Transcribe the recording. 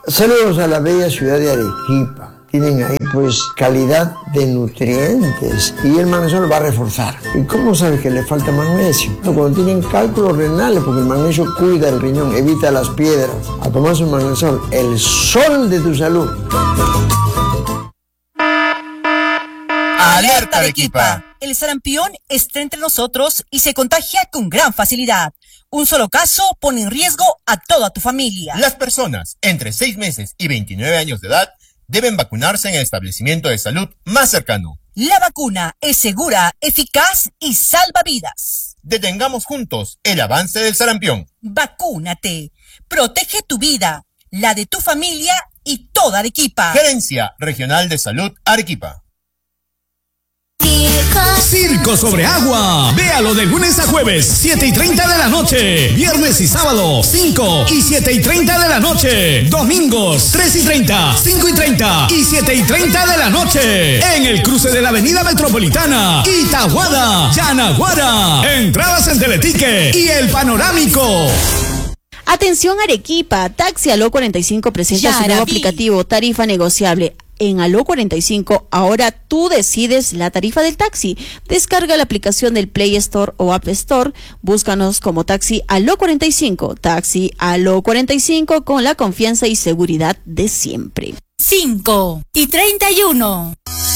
Saludos a la bella ciudad de Arequipa. Tienen ahí pues calidad de nutrientes y el magnesio lo va a reforzar. ¿Y cómo sabes que le falta magnesio? Cuando tienen cálculos renales, porque el magnesio cuida el riñón, evita las piedras. A tomar su magnesol, el sol de tu salud. ¡Alerta Arequipa! El sarampión está entre nosotros y se contagia con gran facilidad. Un solo caso pone en riesgo a toda tu familia. Las personas entre 6 meses y 29 años de edad deben vacunarse en el establecimiento de salud más cercano. La vacuna es segura, eficaz y salva vidas. Detengamos juntos el avance del sarampión. Vacúnate. Protege tu vida, la de tu familia y toda Arequipa. Gerencia Regional de Salud Arequipa. Circo sobre agua. Véalo de lunes a jueves, 7:30 de la noche. Viernes y sábado, 5 y 7:30 de la noche. Domingos, 3:30, 5:30 y 7:30 de la noche. En el cruce de la Avenida Metropolitana, Itaguada, Yanaguara. Entradas en Teletique y El Panorámico. Atención Arequipa, Taxi Aló 45 presenta su nuevo aplicativo, tarifa negociable. En Aló 45, ahora tú decides la tarifa del taxi. Descarga la aplicación del Play Store o App Store. Búscanos como Taxi Aló 45. Taxi Aló 45 con la confianza y seguridad de siempre. 5:31.